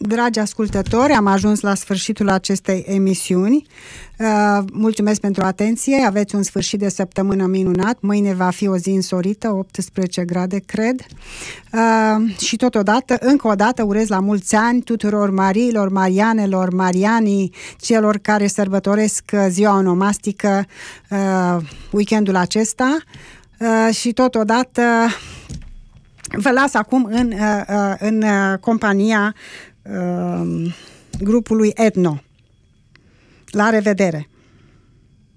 Dragi ascultători, am ajuns la sfârșitul acestei emisiuni. Mulțumesc pentru atenție, aveți un sfârșit de săptămână minunat. Mâine va fi o zi însorită, 18 grade, cred. Și totodată, încă o dată, urez la mulți ani tuturor Mariilor, Marianelor, Marianii, celor care sărbătoresc ziua onomastică weekendul acesta. Și totodată vă las acum în compania grupului Etno. La revedere!